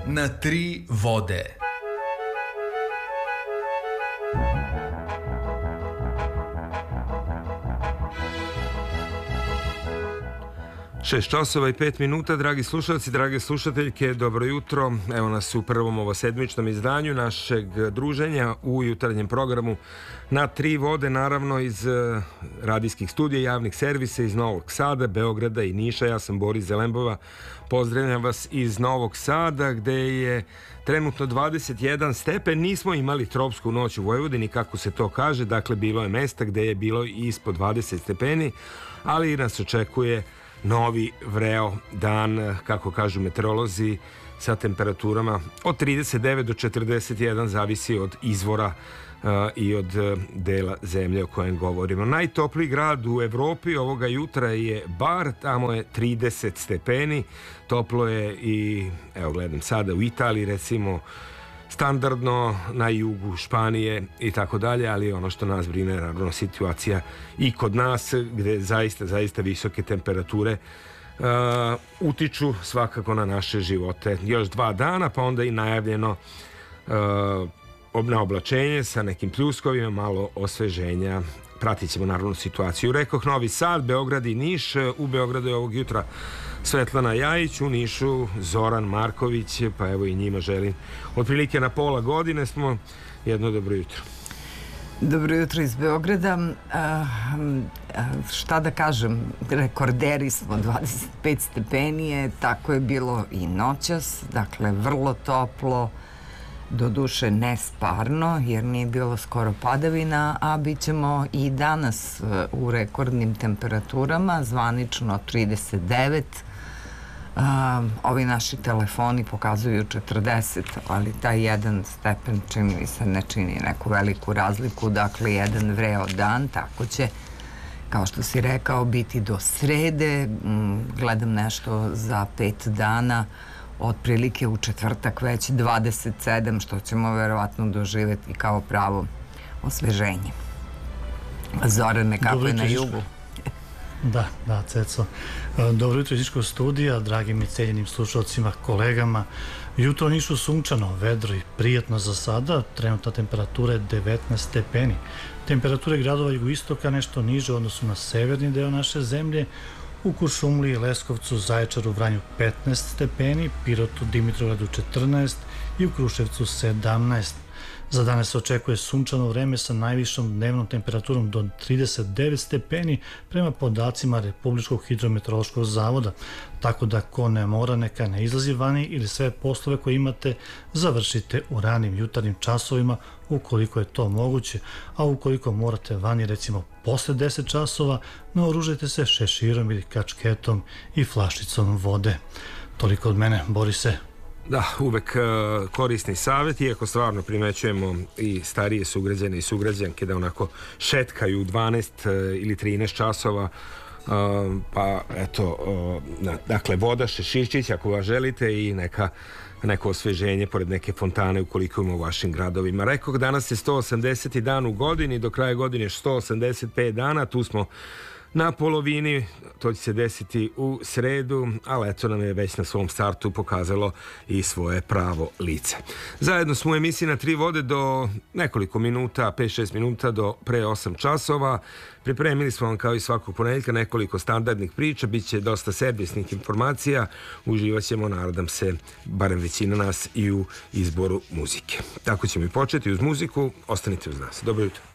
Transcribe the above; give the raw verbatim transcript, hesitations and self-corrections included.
na tri vode. Šest časova i pet minuta, dragi slušalci, drage slušateljke, dobro jutro. Evo nas u prvom ovosedmičnom izdanju našeg druženja u jutarnjem programu na tri vode, naravno iz radijskih studija, javnih servisa iz Novog Sada, Beograda i Niša. Ja sam Boris Zelembova, pozdravljam vas iz Novog Sada gde je trenutno dvadeset jedan stepen. Nismo imali tropsku noć u Vojvodini, kako se to kaže, dakle bilo je mesta gde je bilo i ispod dvadeset stepeni, ali nas očekuje novi vreo dan, kako kažu meteorolozi, sa temperaturama od trideset devet do četrdeset jedan, zavisi od izvora uh, i od uh, dela zemlje o kojem govorimo. Najtopliji grad u Evropi ovoga jutra je Bar, tamo je trideset stepeni, toplo je i, evo gledam sada, u Italiji recimo, standardno na jugu Španije i tako dalje, ali ono što nas brine je naravno situacija i kod nas gde zaista, zaista visoke temperature uh, utiču svakako na naše živote. Još dva dana, pa onda i najavljeno uh, na oblačenje sa nekim pljuskovima, malo osveženja. Pratit ćemo naravno situaciju. Rekoh Novi Sad, Beograd i Niš. U Beogradu je ovog jutra Svetlana Jajić, u Nišu Zoran Marković, pa evo i njima želim otprilike na pola godine smo. Jedno dobro jutro. Dobro jutro iz Beograda. A, a, šta da kažem, rekorderi smo, dvadeset pet stepenije, tako je bilo i noćas, dakle vrlo toplo, doduše nesparno jer nije bilo skoro padavina, a bit ćemo i danas u rekordnim temperaturama, zvanično trideset devet. Uh, ovi naši telefoni pokazuju četrdeset, ali taj jedan stepen čini mi se ne čini neku veliku razliku, dakle jedan vreo dan, tako će, kao što si rekao, biti do srede. Gledam nešto za pet dana, otprilike u četvrtak već dvadeset sedam, što ćemo verovatno doživjeti kao pravo osveženje. Zorane, kako je na jugu? Da, da, Ceco. Dobro jutro iz Niškog studija, dragim i cenjenim slušalcima, kolegama. Jutro Nišu sunčano, vedro i prijatno za sada, trenutna temperatura je devetnaest stepeni. Temperature gradova jugoistoka nešto niže u odnosu na severni deo naše zemlje. U Kuršumliji, Leskovcu, Zaječaru, Vranju petnaest stepeni, Pirotu, Dimitrovgradu četrnaest i u Kruševcu sedamnaest. Za danas se očekuje sunčano vreme sa najvišom dnevnom temperaturom do trideset devet stepeni prema podacima Republičkog hidrometeorološkog zavoda, tako da ko ne mora neka ne izlazi vani ili sve poslove koje imate završite u ranim jutarnjim časovima ukoliko je to moguće, a ukoliko morate vani recimo posle deset časova, naoružajte se šeširom ili kačketom i flašicom vode. Toliko od mene, Borise. Da, uvek uh, korisni savjet, iako stvarno primećujemo i starije sugrađane i sugrađanke da onako šetkaju u dvanaest uh, ili trinaest časova, uh, pa eto, uh, dakle voda, šeširčić ako vas želite i neka neko osveženje pored neke fontane ukoliko ima u vašim gradovima. Rekao, danas je sto osamdeseti dan u godini, do kraja godine sto osamdeset pet dana, tu smo na polovini, to će se desiti u sredu, ali eto nam je već na svom startu pokazalo i svoje pravo lice. Zajedno smo u emisiji na tri vode do nekoliko minuta, pet šest minuta do pre osam časova. Pripremili smo vam kao i svakog ponedjeljka nekoliko standardnih priča, bit će dosta servisnih informacija, uživat ćemo, nadam se, barem većina nas i u izboru muzike. Tako ćemo i početi uz muziku, ostanite uz nas. Dobro jutro.